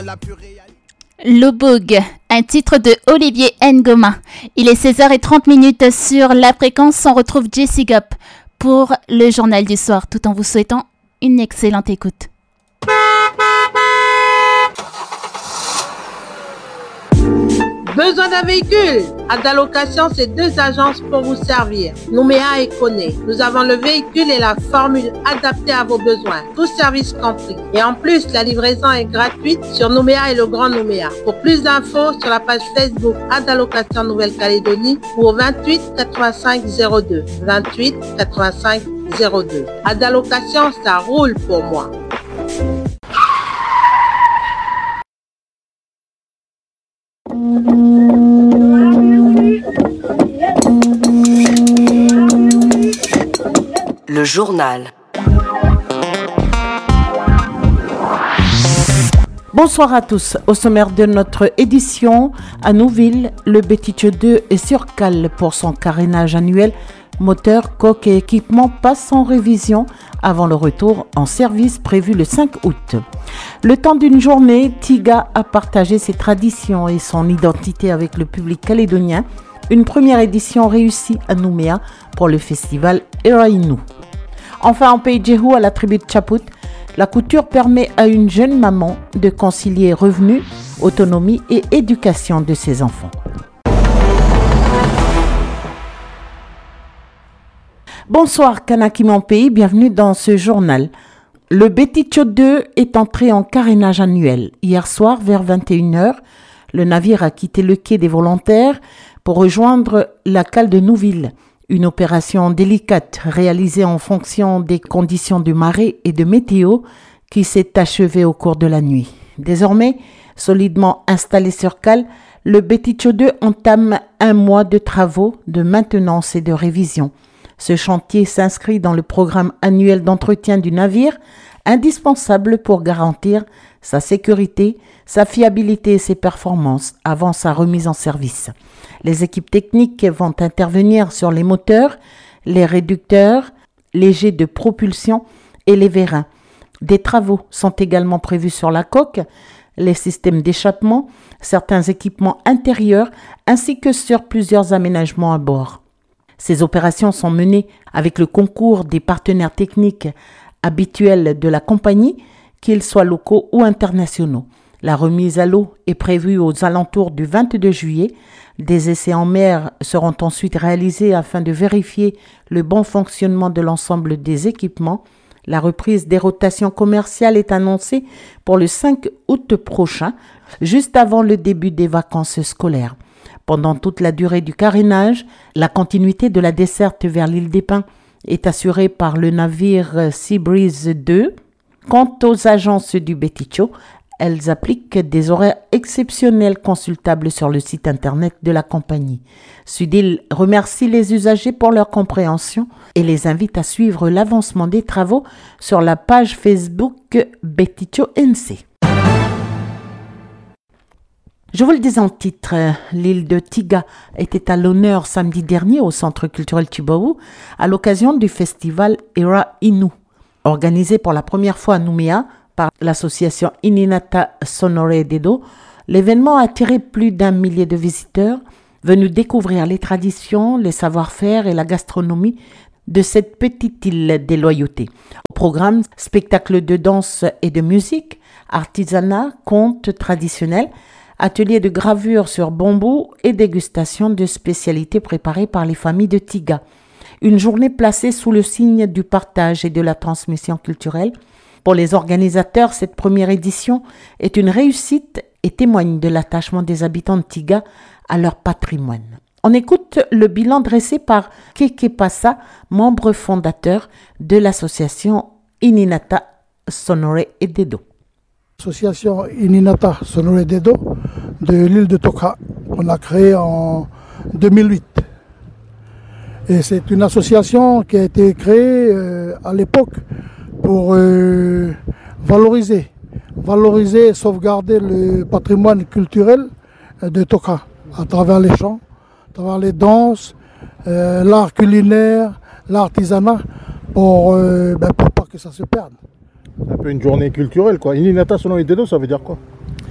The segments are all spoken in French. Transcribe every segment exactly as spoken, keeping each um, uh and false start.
Lobog, un titre de Olivier Ngoma. Il est seize heures trente sur la fréquence. On retrouve Jessie Gop pour le journal du soir, tout en vous souhaitant une excellente écoute. Besoin d'un véhicule? Adalocation, c'est deux agences pour vous servir. Nouméa et Koné. Nous avons le véhicule et la formule adaptée à vos besoins. Tout service compris. Et en plus, la livraison est gratuite sur Nouméa et le Grand Nouméa. Pour plus d'infos, sur la page Facebook Adalocation Nouvelle-Calédonie ou au vingt-huit quatre-vingt-cinq zéro deux. vingt-huit quatre-vingt-cinq zéro deux. Adalocation, ça roule pour moi. Le journal. Bonsoir à tous. Au sommaire de notre édition, à Nouville, le Béticho deux est sur cale pour son carénage annuel. Moteur, coque et équipement passent en révision avant le retour en service prévu le cinq août. Le temps d'une journée, Tiga a partagé ses traditions et son identité avec le public calédonien. Une première édition réussie à Nouméa pour le festival Erainu. Enfin, en Pays Djehou, à la tribu de Tchaput, la couture permet à une jeune maman de concilier revenus, autonomie et éducation de ses enfants. Bonsoir Kanaki mon pays, bienvenue dans ce journal. Le Béticho deux est entré en carénage annuel. Hier soir, vers vingt et une heures, le navire a quitté le quai des volontaires pour rejoindre la cale de Nouville. Une opération délicate réalisée en fonction des conditions de marée et de météo qui s'est achevée au cours de la nuit. Désormais, solidement installé sur cale, le Béticho deux entame un mois de travaux, de maintenance et de révision. Ce chantier s'inscrit dans le programme annuel d'entretien du navire, indispensable pour garantir sa sécurité, sa fiabilité et ses performances avant sa remise en service. Les équipes techniques vont intervenir sur les moteurs, les réducteurs, les jets de propulsion et les vérins. Des travaux sont également prévus sur la coque, les systèmes d'échappement, certains équipements intérieurs ainsi que sur plusieurs aménagements à bord. Ces opérations sont menées avec le concours des partenaires techniques habituels de la compagnie, qu'ils soient locaux ou internationaux. La remise à l'eau est prévue aux alentours du vingt-deux juillet. Des essais en mer seront ensuite réalisés afin de vérifier le bon fonctionnement de l'ensemble des équipements. La reprise des rotations commerciales est annoncée pour le cinq août prochain, juste avant le début des vacances scolaires. Pendant toute la durée du carénage, la continuité de la desserte vers l'île des Pins est assurée par le navire Seabreeze deux. Quant aux agences du Béticho, elles appliquent des horaires exceptionnels consultables sur le site internet de la compagnie. Sudil remercie les usagers pour leur compréhension et les invite à suivre l'avancement des travaux sur la page Facebook Béticho N C. Je vous le dis en titre, l'île de Tiga était à l'honneur samedi dernier au Centre culturel Tjibaou à l'occasion du festival Erainu, organisé pour la première fois à Nouméa par l'association Ininata Sonoré Dedo. L'événement a attiré plus d'un millier de visiteurs venus découvrir les traditions, les savoir-faire et la gastronomie de cette petite île des loyautés. Au programme, spectacles de danse et de musique, artisanat, contes traditionnels, ateliers de gravure sur bambou et dégustation de spécialités préparées par les familles de Tiga. Une journée placée sous le signe du partage et de la transmission culturelle. Pour les organisateurs, cette première édition est une réussite et témoigne de l'attachement des habitants de Tiga à leur patrimoine. On écoute le bilan dressé par Keke Passa, membre fondateur de l'association Ininata Sonoré et Dedo. L'association Ininata Sonoré Dedo de l'île de Toka, on l'a créée en deux mille huit. Et c'est une association qui a été créée euh, à l'époque pour euh, valoriser, valoriser et sauvegarder le patrimoine culturel de Toka à travers les chants, à travers les danses, euh, l'art culinaire, l'artisanat, pour, euh, ben, pour pas que ça se perde. C'est un peu une journée culturelle, quoi. Ininata Sonoré Dedo, ça veut dire quoi?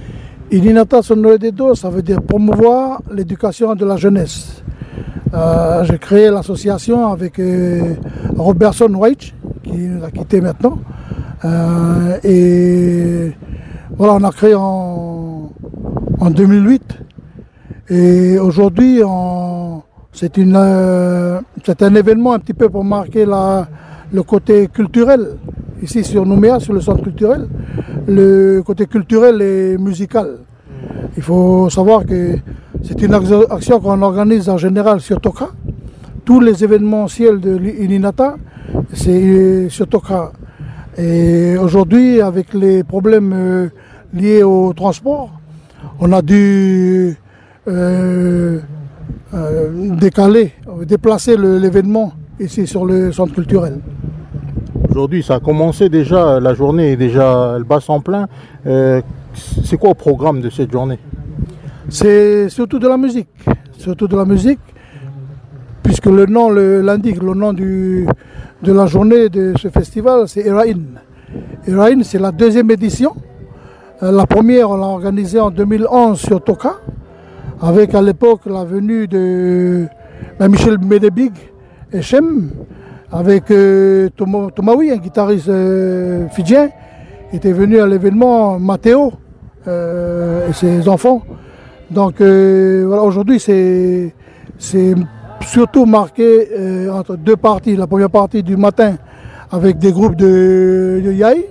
Ininata Sonore Dedo, ça veut dire promouvoir l'éducation de la jeunesse. Euh, j'ai créé l'association avec euh, Robertson White, qui nous a quitté maintenant. Euh, et voilà, on a créé en, en deux mille huit. Et aujourd'hui, on, c'est, une, euh, c'est un événement un petit peu pour marquer la, le côté culturel. Ici sur Nouméa, sur le centre culturel, le côté culturel et musical. Il faut savoir que c'est une action qu'on organise en général sur Toka. Tous les événementiels de l'Ininata, c'est sur Toka. Et aujourd'hui, avec les problèmes liés au transport, on a dû euh, euh, décaler, déplacer le, l'événement ici sur le centre culturel. Aujourd'hui, ça a commencé déjà, la journée est déjà, elle bat son plein. Euh, c'est quoi le programme de cette journée? C'est surtout de la musique, surtout de la musique, puisque le nom le, l'indique, le nom du, de la journée de ce festival, c'est Erain. Erain, c'est la deuxième édition. Euh, la première, on l'a organisée en deux mille onze sur Toka, avec à l'époque la venue de ben, Michel Medebig et Chem, avec euh, Tomawi, un guitariste euh, fidjien, qui était venu à l'événement, Matteo euh, et ses enfants. Donc euh, voilà, aujourd'hui c'est, c'est surtout marqué euh, entre deux parties. La première partie du matin avec des groupes de, de Yai,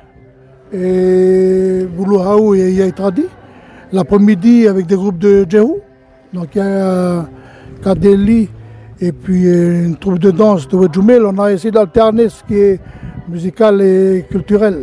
et Boulouhaou et Yai Tradi. L'après-midi avec des groupes de Djehou. Donc il y a Kadeli et puis une troupe de danse de Wedjoumel. On a essayé d'alterner ce qui est musical et culturel.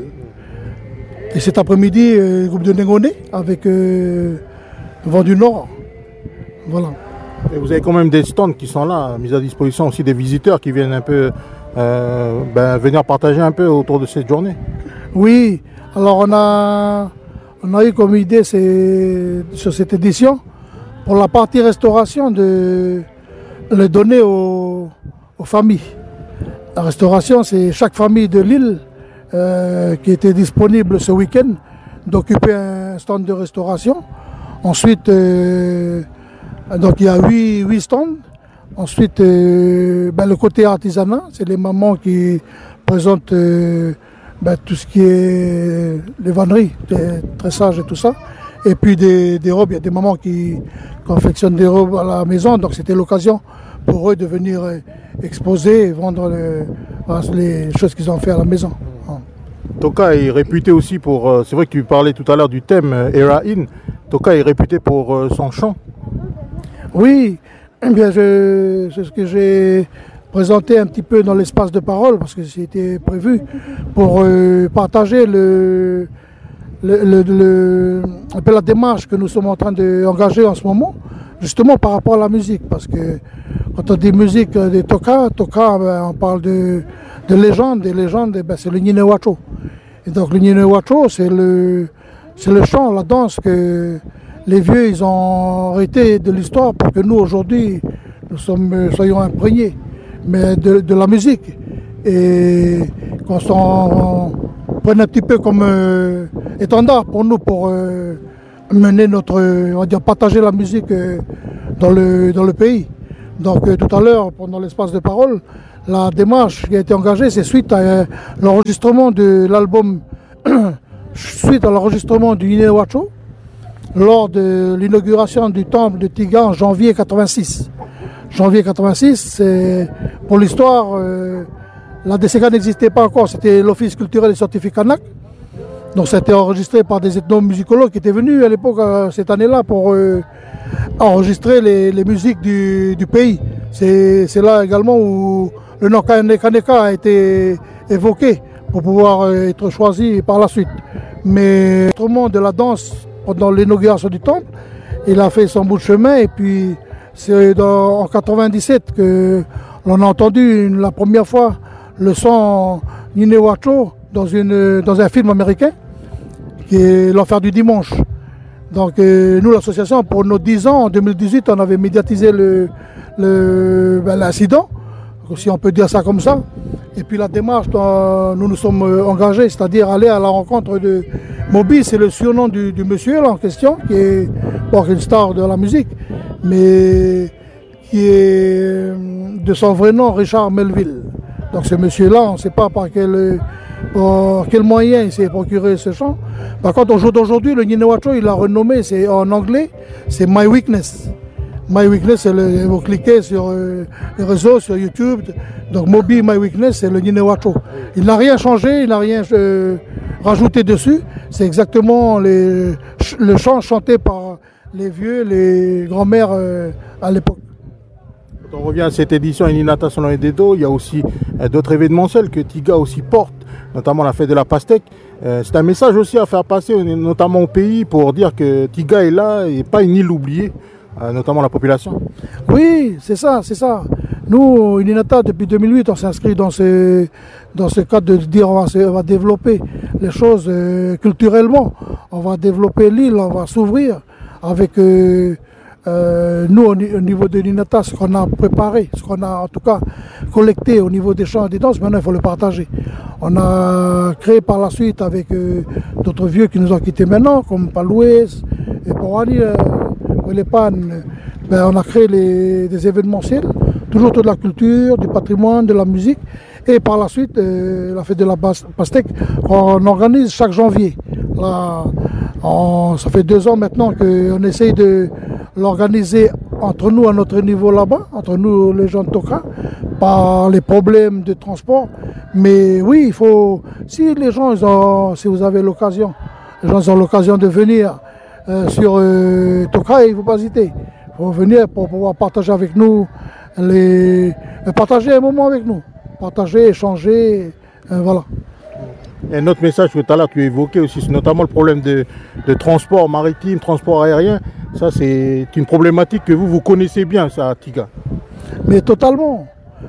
Et cet après-midi, le groupe de Nengone avec euh, Vent du Nord. Voilà. Et vous avez quand même des stands qui sont là, mis à disposition aussi des visiteurs qui viennent un peu euh, ben, venir partager un peu autour de cette journée. Oui, alors on a, on a eu comme idée c'est, sur cette édition, pour la partie restauration, de le donner aux, aux familles. La restauration, c'est chaque famille de l'île euh, qui était disponible ce week-end d'occuper un stand de restauration. Ensuite, euh, donc il y a huit, huit stands. Ensuite, euh, ben, le côté artisanat, c'est les mamans qui présentent euh, ben, tout ce qui est les vanneries, les tressages et tout ça. Et puis des, des robes, il y a des mamans qui confectionnent des robes à la maison, donc c'était l'occasion pour eux de venir euh, exposer et vendre le, ben, les choses qu'ils ont fait à la maison. Toka est réputé aussi pour, euh, c'est vrai que tu parlais tout à l'heure du thème euh, Erain. Toka est réputé pour euh, son chant. Oui, eh bien je, c'est ce que j'ai présenté un petit peu dans l'espace de parole, parce que c'était prévu pour euh, partager le, le, le, le, un peu la démarche que nous sommes en train d'engager en ce moment, justement par rapport à la musique. Parce que quand on dit musique des Toka, Toka, ben, on parle de, de légendes, des légendes, ben, c'est le Ninewacho. Et donc le Ninewacho, c'est le, c'est le chant, la danse que les vieux ils ont arrêté de l'histoire pour que nous aujourd'hui nous sommes, soyons imprégnés mais de, de la musique et qu'on s'en prenne un petit peu comme euh, étendard pour nous pour euh, mener notre, on va dire partager la musique euh, dans, le, dans le pays. Donc euh, tout à l'heure pendant l'espace de parole, la démarche qui a été engagée c'est suite à euh, l'enregistrement de l'album suite à l'enregistrement du Ninewacho lors de l'inauguration du temple de Tiga en janvier quatre-vingt-six. Janvier quatre-vingt-six, c'est, pour l'histoire, euh, la D C K n'existait pas encore, c'était l'Office culturel et scientifique Kanak. Donc ça a été enregistré par des ethnomusicologues qui étaient venus à l'époque, euh, cette année-là, pour euh, enregistrer les, les musiques du, du pays. C'est, c'est là également où le nom Kaneka a été évoqué pour pouvoir euh, être choisi par la suite. Mais autrement de la danse, pendant l'inauguration du temple, il a fait son bout de chemin et puis c'est dans, en quatre-vingt-dix-sept que l'on a entendu une, la première fois le son Ninewacho dans, une, dans un film américain qui est L'Enfer du Dimanche. Donc euh, nous l'association pour nos dix ans, en deux mille dix-huit on avait médiatisé le, le, ben, l'incident si on peut dire ça comme ça. Et puis la démarche dont nous nous sommes engagés, c'est-à-dire aller à la rencontre de Moby, c'est le surnom du, du monsieur là, en question, qui est bon, une star de la musique, mais qui est de son vrai nom Richard Melville. Donc ce monsieur-là, on ne sait pas par quel, par quel moyen il s'est procuré ce chant. Par contre, au jour d'aujourd'hui, le Ninewacho, il l'a renommé, c'est en anglais, c'est My Weakness. My Weakness, c'est le, vous cliquez sur euh, les réseaux, sur YouTube. Donc Moby My Weakness, c'est le Ninewacho. Il n'a rien changé, il n'a rien euh, rajouté dessus. C'est exactement les, le chant chanté par les vieux, les grands-mères euh, à l'époque. Quand on revient à cette édition Ininata Sono Dedo, il y a aussi euh, d'autres événementiels que Tiga aussi porte, notamment la fête de la pastèque. Euh, c'est un message aussi à faire passer, notamment au pays, pour dire que Tiga est là et pas une île oubliée. Notamment la population. Oui, c'est ça, c'est ça. Nous, Ininata, depuis deux mille huit, on s'inscrit dans ce, dans ce cadre de dire on va, on va développer les choses euh, culturellement. On va développer l'île, on va s'ouvrir avec euh, euh, nous, au, au niveau de l'Ininata, ce qu'on a préparé, ce qu'on a en tout cas collecté au niveau des chants et des danses, maintenant il faut le partager. On a créé par la suite avec euh, d'autres vieux qui nous ont quittés maintenant, comme Palouès et Porani. Euh, les pannes, ben, on a créé les, des événementiels, toujours autour de la culture, du patrimoine, de la musique. Et par la suite, euh, la fête de la pastèque, on organise chaque janvier. Là, on, ça fait deux ans maintenant qu'on essaye de l'organiser entre nous, à notre niveau là-bas, entre nous les gens de Toka, par les problèmes de transport. Mais oui, il faut, si les gens, ils ont, si vous avez l'occasion, les gens ont l'occasion de venir, Euh, sur euh, Toka, il ne faut pas hésiter. Il faut venir pour pouvoir partager avec nous, les... partager un moment avec nous. Partager, échanger, euh, voilà. Et un autre message que tout à l'heure tu évoquais aussi, c'est notamment le problème de, de transport maritime, transport aérien. Ça, c'est une problématique que vous, vous connaissez bien, ça, à Tiga. Mais totalement.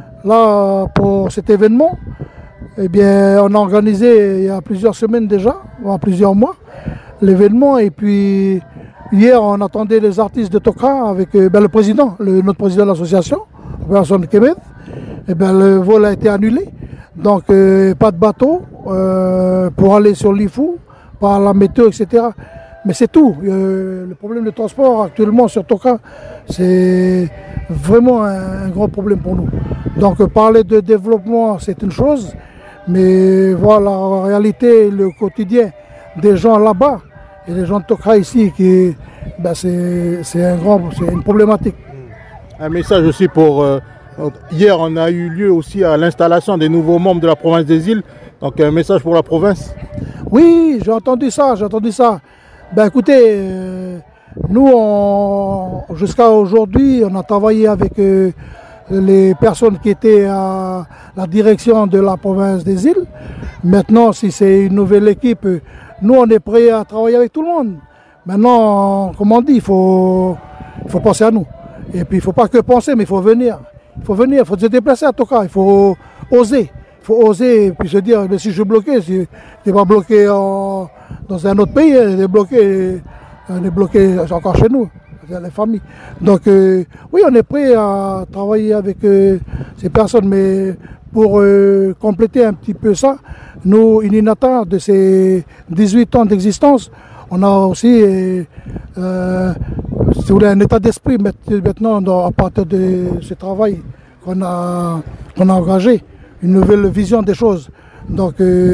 Là, pour cet événement, eh bien, on a organisé il y a plusieurs semaines déjà, voire plusieurs mois, l'événement. Et puis hier on attendait les artistes de Toka avec ben, le président, le, notre président de l'association, Vincent Kemet. Et ben, le vol a été annulé, donc euh, pas de bateau euh, pour aller sur l'Ifou, par la météo, et cetera. Mais c'est tout. Euh, le problème de transport actuellement sur Toka, c'est vraiment un, un gros problème pour nous. Donc euh, parler de développement, c'est une chose, mais voilà la réalité, le quotidien des gens là-bas, et les gens de Toka ici, qui, ben c'est, c'est, un grand, c'est une problématique. Un message aussi pour... Euh, hier, on a eu lieu aussi à l'installation des nouveaux membres de la province des îles. Donc un message pour la province. Oui, j'ai entendu ça, j'ai entendu ça. Ben écoutez, euh, nous, on, jusqu'à aujourd'hui, on a travaillé avec euh, les personnes qui étaient à la direction de la province des îles. Maintenant, si c'est une nouvelle équipe, nous, on est prêts à travailler avec tout le monde. Maintenant, comme on dit, il faut, il faut penser à nous. Et puis, il ne faut pas que penser, mais il faut venir. Il faut venir, il faut se déplacer à Toka, il faut oser. Il faut oser et puis se dire, mais si je suis bloqué, si tu n'es pas bloqué en, dans un autre pays, on est bloqué, on est bloqué encore chez nous, les familles. Donc, euh, oui, on est prêt à travailler avec euh, ces personnes, mais pour euh, compléter un petit peu ça, nous, Ininata, de ces dix-huit ans d'existence, on a aussi euh, euh, si vous voulez, un état d'esprit maintenant dans, à partir de ce travail qu'on a, qu'on a engagé, une nouvelle vision des choses. Donc, euh,